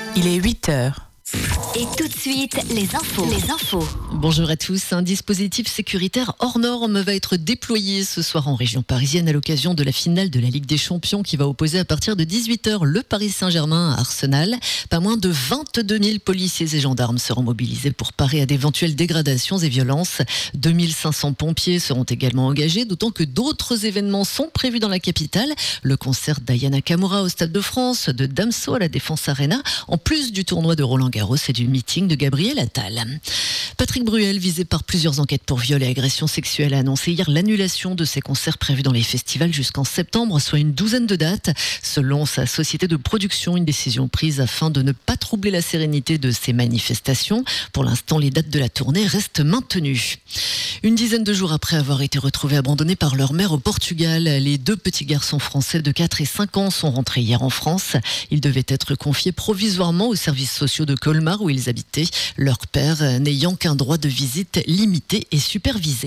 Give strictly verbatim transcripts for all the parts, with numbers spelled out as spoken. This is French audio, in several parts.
Il est huit heures. Et tout de suite, les infos. Les infos. Bonjour à tous. Un dispositif sécuritaire hors norme va être déployé ce soir en région parisienne à l'occasion de la finale de la Ligue des Champions qui va opposer à partir de dix-huit heures le Paris Saint-Germain à Arsenal. Pas moins de vingt-deux mille policiers et gendarmes seront mobilisés pour parer à d'éventuelles dégradations et violences. deux mille cinq cents pompiers seront également engagés, d'autant que d'autres événements sont prévus dans la capitale. Le concert d'Aya Nakamura au Stade de France, de Damso à la Défense Arena, en plus du tournoi de Roland-Garros et du meeting de Gabriel Attal. Patrick Bruel, visé par plusieurs enquêtes pour viol et agression sexuelle, a annoncé hier l'annulation de ses concerts prévus dans les festivals jusqu'en septembre, soit une douzaine de dates. Selon sa société de production, une décision prise afin de ne pas troubler la sérénité de ces manifestations. Pour l'instant, les dates de la tournée restent maintenues. Une dizaine de jours après avoir été retrouvés abandonnés par leur mère au Portugal, les deux petits garçons français de quatre et cinq ans sont rentrés hier en France. Ils devaient être confiés provisoirement aux services sociaux de Colmar où ils habitaient, leur père n'ayant qu'un droit de visite limité et supervisé.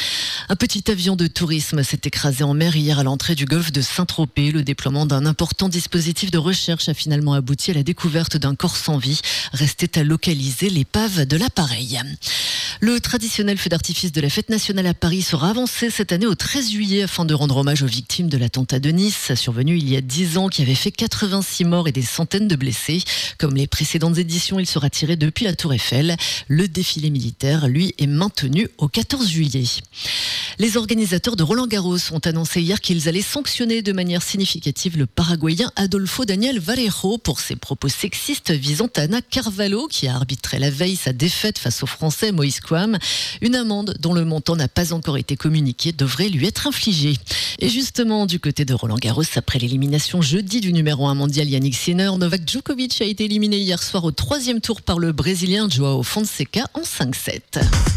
Un petit avion de tourisme s'est écrasé en mer hier à l'entrée du golfe de Saint-Tropez. Le déploiement d'un important dispositif de recherche a finalement abouti à la découverte d'un corps sans vie. Restait à localiser l'épave de l'appareil. Le traditionnel feu d'artifice de la fête nationale à Paris sera avancé cette année au treize juillet afin de rendre hommage aux victimes de l'attentat de Nice, survenu il y a dix ans, qui avait fait quatre-vingt-six morts et des centaines de blessés. Comme les précédentes éditions, il sera tiré depuis la Tour Eiffel. Le défilé militaire, lui, est maintenu au quatorze juillet. Les organisateurs de Roland-Garros ont annoncé hier qu'ils allaient sanctionner de manière significative le Paraguayen Adolfo Daniel Varejo pour ses propos sexistes visant Ana Carvalho, qui a arbitré la veille sa défaite face au Français Moïse Kouam. Une amende dont le montant n'a pas encore été communiqué devrait lui être infligée. Et justement, du côté de Roland-Garros, après l'élimination jeudi du numéro un mondial Yannick Sinner, Novak Djokovic a été éliminé hier soir au troisième tour par le Brésilien João Fonseca en cinq sept.